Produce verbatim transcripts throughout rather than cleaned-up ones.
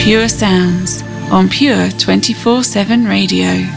Pure Sounds on Pure twenty-four seven Radio.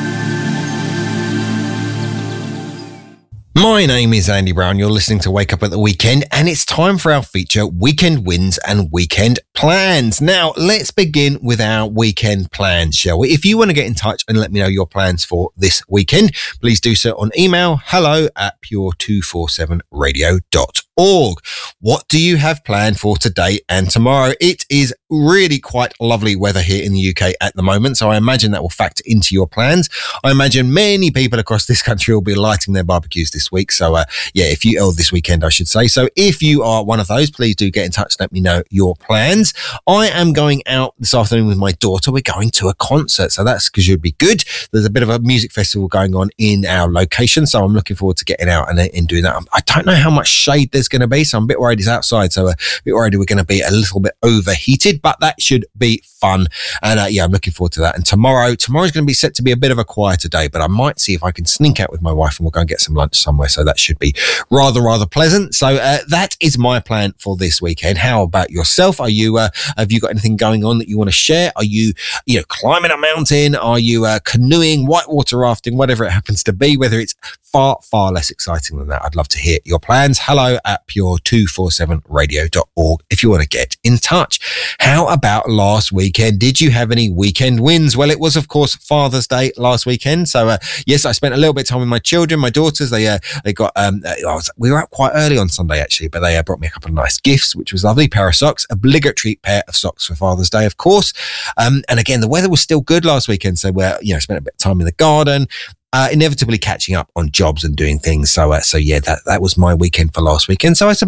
My name is Andy Brown. You're listening to Wake Up at the Weekend, and it's time for our feature, Weekend Wins and Weekend Plans. Now, let's begin with our weekend plans, shall we? If you want to get in touch and let me know your plans for this weekend, please do so on email, hello at pure two four seven radio dot org. What do you have planned for today and tomorrow? It is really quite lovely weather here in the U K at the moment, so I imagine that will factor into your plans. I imagine many people across this country will be lighting their barbecues this week. So, uh, yeah, if you, or this weekend, I should say. So if you are one of those, please do get in touch. Let me know your plans. I am going out this afternoon with my daughter. We're going to a concert, so that's because you'd be good. There's a bit of a music festival going on in our location, so I'm looking forward to getting out and, and doing that. I don't know how much shade there's going to be, so I'm a bit worried it's outside, so uh, a bit worried we're going to be a little bit overheated, but that should be fun. And uh, yeah, I'm looking forward to that. And tomorrow, tomorrow's going to be set to be a bit of a quieter day, but I might see if I can sneak out with my wife and we'll go and get some lunch somewhere. So that should be rather, rather pleasant. So uh, that is my plan for this weekend. How about yourself? Are you, uh, have you got anything going on that you want to share? Are you, you know, climbing a mountain? Are you uh, canoeing, whitewater rafting, whatever it happens to be, whether it's far, far less exciting than that? I'd love to hear your plans. Hello at pure two four seven radio dot org if you want to get in touch. How about last weekend? Did you have any weekend wins? Well, it was, of course, Father's Day last weekend. So, uh, yes, I spent a little bit of time with my children, my daughters. They uh, they got, um, I was, we were out quite early on Sunday, actually, but they uh, brought me a couple of nice gifts, which was lovely. Pair of socks, obligatory pair of socks for Father's Day, of course. Um, and again, the weather was still good last weekend. So, we're, you know, spent a bit of time in the garden. Uh, inevitably catching up on jobs and doing things. So, uh, so yeah, that, that was my weekend for last weekend. So I suppose